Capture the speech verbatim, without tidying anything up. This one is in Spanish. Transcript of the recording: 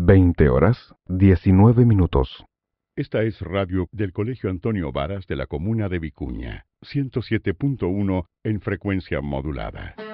veinte horas, diecinueve minutos. Esta es radio del Colegio Antonio Varas de la comuna de Vicuña, ciento siete punto uno en frecuencia modulada.